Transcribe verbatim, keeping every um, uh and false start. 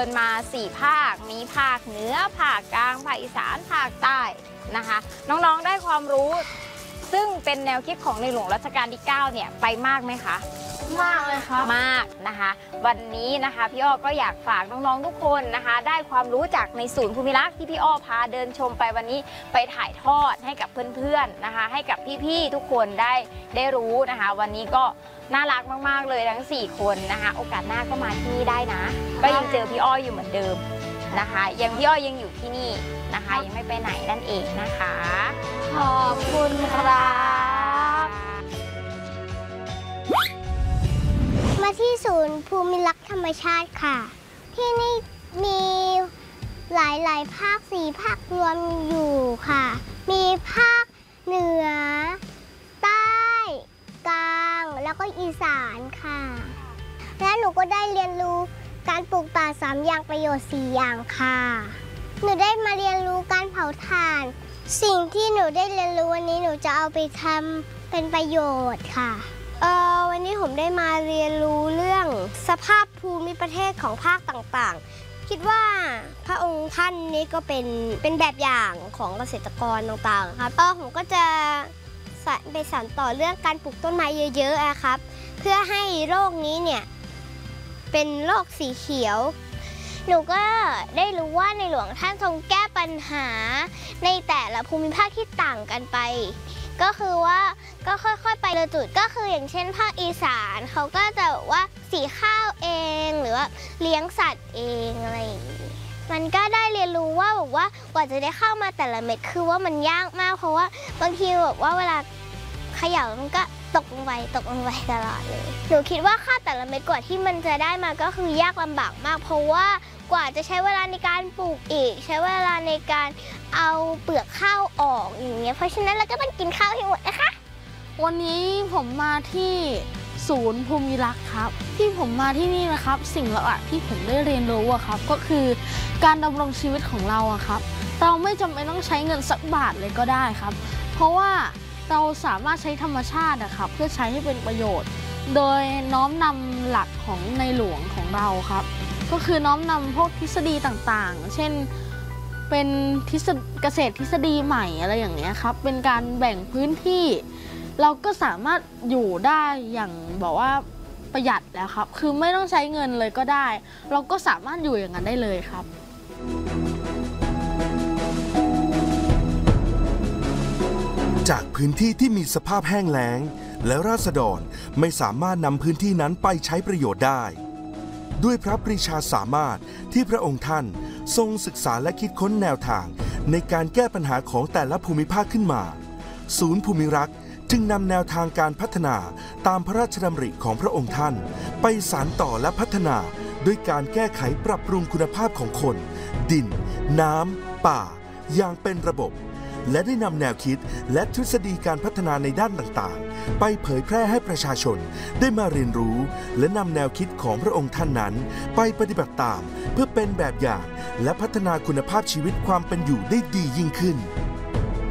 นมาสี่ภาคมีภาคเหนือภาคกลางภาคอีสานภาคใต้นะคะน้องๆได้ความรู้ซึ่งเป็นแนวคิดของในหลวงรัชกาลที่เก้าเนี่ยไปมากไหมคะมากเลยครับมากนะคะวันนี้นะคะพี่อ้อก็อยากฝากน้องๆทุกคนนะคะได้ความรู้จากในศูนย์ภูมิรักษ์ที่พี่อ้อพาเดินชมไปวันนี้ไปถ่ายทอดให้กับเพื่อนๆนะคะให้กับพี่ๆทุกคนได้ได้รู้นะคะวันนี้ก็น่ารักมากๆเลยทั้งสี่คนนะคะโอกาสหน้าก็มาที่นี่ได้นะก็ยังเจอพี่อ้ออยู่เหมือนเดิมนะคะยังพี่อ้อยังอยู่ที่นี่นะคะยังไม่ไปไหนนั่นเองนะคะขอบคุณครับมาที่ศูนย์ภูมิรักษ์ธรรมชาติค่ะที่นี่มีหลายๆภาคสี่ภาครวมอยู่ค่ะมีภาคเหนือใต้กลางแล้วก็อีสานค่ะและหนูก็ได้เรียนรู้การปลูกป่าสามอย่างประโยชน์สี่อย่างค่ะหนูได้มาเรียนรู้การเผาถ่านสิ่งที่หนูได้เรียนรู้วันนี้หนูจะเอาไปทำเป็นประโยชน์ค่ะเออวันนี้ผมได้มาเรียนรู้เรื่องสภาพภูมิประเทศของภาคต่างๆคิดว่าพระองค์ท่านนี้ก็เป็นเป็นแบบอย่างของเกษตรกรต่างๆครับเออผมก็จะไปสานต่อเรื่องการปลูกต้นไม้เยอะๆนะครับเพื่อให้โลกนี้เนี่ยเป็นโลกสีเขียวหนูก็ได้รู้ว่าในหลวงท่านทรงแก้ปัญหาในแต่ละภูมิภาคที่ต่างกันไปก็คือว่าก็ค่อยๆไปละจุดก็คืออย่างเช่นภาคอีสานเขาก็จะแบบว่าสีข้าวเองหรือว่าเลี้ยงสัตว์เองอะไรอย่างนี้มันก็ได้เรียนรู้ว่าแบบว่ากว่าจะได้เข้ามาแต่ละเม็ดคือว่ามันยากมากเพราะว่าบางทีแบบว่าเวลาเขย่ามันก็ตกลงไปตกลงไปตลอดเลยหนูคิดว่าข้าวแต่ละเม็ดกว่าที่มันจะได้มาก็คือยากลำบากมากเพราะว่ากว่าจะใช้เวลาในการปลูกอีกใช้เวลาในการเอาเปลือกข้าวออกอย่างเงี้ยเพราะฉะนั้นเราก็ต้องกินข้าวให้หมดนะคะวันนี้ผมมาที่ศูนย์ภูมิรักษ์ครับที่ผมมาที่นี่นะครับสิ่งหลักที่ผมได้เรียนรู้อะครับก็คือการดำรงชีวิตของเราอะครับเราไม่จำเป็นต้องใช้เงินสักบาทเลยก็ได้ครับเพราะว่าเราสามารถใช้ธรรมชาตินะครับเพื่อใช้ให้เป็นประโยชน์โดยน้อมนำหลักของในหลวงของเราครับก็คือน้อมนำพวกทฤษฎีต่างๆเช่นเป็นทฤษฎีเกษตรทฤษฎีใหม่อะไรอย่างเงี้ยครับเป็นการแบ่งพื้นที่เราก็สามารถอยู่ได้อย่างบอกว่าประหยัดแล้วครับคือไม่ต้องใช้เงินเลยก็ได้เราก็สามารถอยู่อย่างนั้นได้เลยครับจากพื้นที่ที่มีสภาพแห้งแล้งและราษฎรไม่สามารถนำพื้นที่นั้นไปใช้ประโยชน์ได้ด้วยพระปรีชาสามารถที่พระองค์ท่านทรงศึกษาและคิดค้นแนวทางในการแก้ปัญหาของแต่ละภูมิภาคขึ้นมาศูนย์ภูมิรักษ์จึงนำแนวทางการพัฒนาตามพระราชดำริของพระองค์ท่านไปสานต่อและพัฒนาด้วยการแก้ไขปรับปรุงคุณภาพของคนดินน้ำป่าอย่างเป็นระบบและได้นำแนวคิดและทฤษฎีการพัฒนาในด้านต่างๆไปเผยแพร่ให้ประชาชนได้มาเรียนรู้และนำแนวคิดของพระองค์ท่านนั้นไปปฏิบัติตามเพื่อเป็นแบบอย่างและพัฒนาคุณภาพชีวิตความเป็นอยู่ได้ดียิ่งขึ้น